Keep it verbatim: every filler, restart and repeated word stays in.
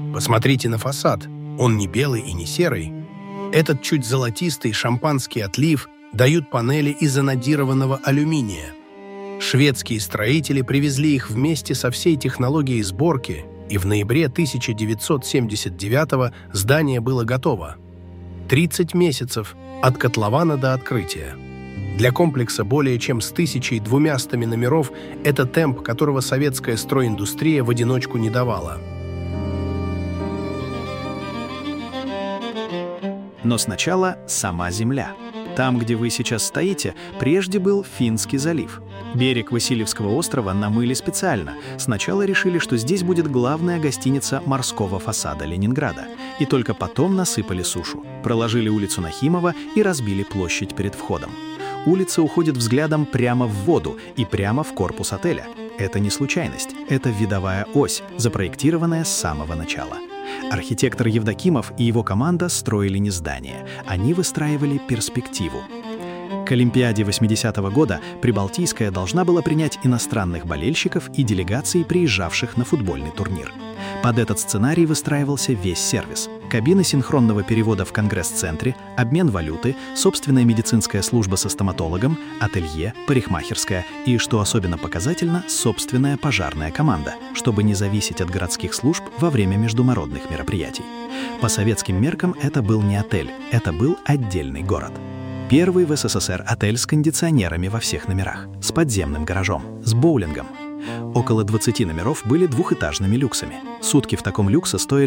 Посмотрите на фасад. Он не белый и не серый. Этот чуть золотистый шампанский отлив дают панели из анодированного алюминия. Шведские строители привезли их вместе со всей технологией сборки, и в ноябре тысяча девятьсот семьдесят девятого здание было готово. тридцать месяцев от котлована до открытия. Для комплекса более чем с тысячей двумястами номеров это темп, которого советская стройиндустрия в одиночку не давала. Но сначала сама земля. Там, где вы сейчас стоите, прежде был Финский залив. Берег Васильевского острова намыли специально. Сначала решили, что здесь будет главная гостиница морского фасада Ленинграда. И только потом насыпали сушу, проложили улицу Нахимова и разбили площадь перед входом. Улица уходит взглядом прямо в воду и прямо в корпус отеля. Это не случайность, это видовая ось, запроектированная с самого начала. Архитектор Евдокимов и его команда строили не здание, они выстраивали перспективу. К Олимпиаде восьмидесятого года Прибалтийская должна была принять иностранных болельщиков и делегаций, приезжавших на футбольный турнир. Под этот сценарий выстраивался весь сервис. Кабины синхронного перевода в Конгресс-центре, обмен валюты, собственная медицинская служба со стоматологом, ателье, парикмахерская и, что особенно показательно, собственная пожарная команда, чтобы не зависеть от городских служб во время международных мероприятий. По советским меркам это был не отель, это был отдельный город. Первый в СССР отель с кондиционерами во всех номерах, с подземным гаражом, с боулингом. Около двадцати номеров были двухэтажными люксами. Сутки в таком люксе стоили